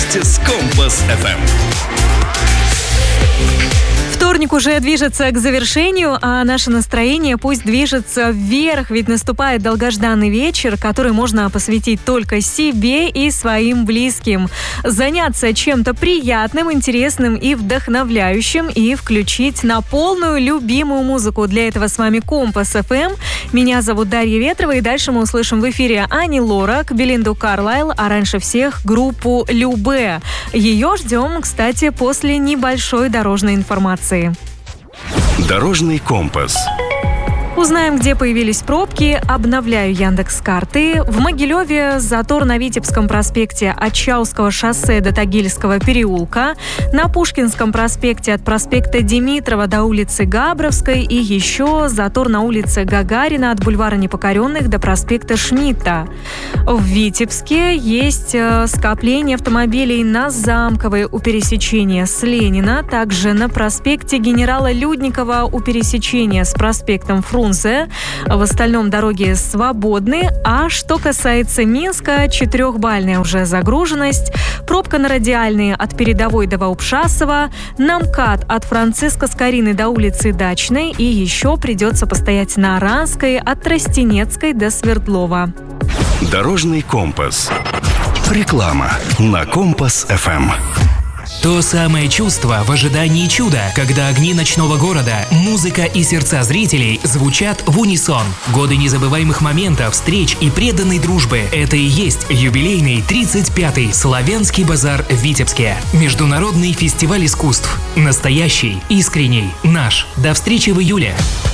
вместе с Компас FM. Вторник уже движется к завершению, а наше настроение пусть движется вверх, ведь наступает долгожданный вечер, который можно посвятить только себе и своим близким. Заняться чем-то приятным, интересным и вдохновляющим и включить на полную любимую музыку. Для этого с вами Компас FM. Меня зовут Дарья Ветрова, и дальше мы услышим в эфире Ани Лорак, Белинду Карлайл, а раньше всех группу Любэ. Ее ждем, кстати, после небольшой дорожной информации. Дорожный компас. Узнаем, где появились пробки. Обновляю Яндекс.Карты. В Могилеве затор на Витебском проспекте от Чауского шоссе до Тагильского переулка. На Пушкинском проспекте от проспекта Димитрова до улицы Габровской. И еще затор на улице Гагарина от бульвара Непокоренных до проспекта Шмидта. В Витебске есть скопление автомобилей на Замковой у пересечения с Ленина. Также на проспекте генерала Людникова у пересечения с проспектом Фрунзе. В остальном дороги свободны. А что касается Минска, 4-бальная уже загруженность. Пробка на Радиальной от Передовой до Ваупшасова. На МКАД от Франциска Скорины до улицы Дачной. И еще придется постоять на Оранской от Тростенецкой до Свердлова. Дорожный компас. Реклама на Компас FM. То самое чувство в ожидании чуда, когда огни ночного города, музыка и сердца зрителей звучат в унисон. Годы незабываемых моментов, встреч и преданной дружбы – это и есть юбилейный 35-й Славянский базар в Витебске. Международный фестиваль искусств. Настоящий, искренний, наш. До встречи в июле.